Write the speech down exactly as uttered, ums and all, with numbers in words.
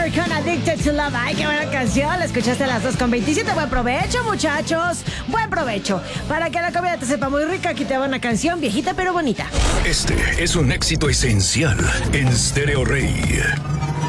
Bieber con Addicted to Love. Ay, qué buena canción. La escuchaste a las dos con veintisiete. Buen provecho, muchachos. Buen provecho. Para que la comida te sepa muy rica, aquí te va una canción viejita pero bonita. Este es un éxito esencial en Stereo Rey.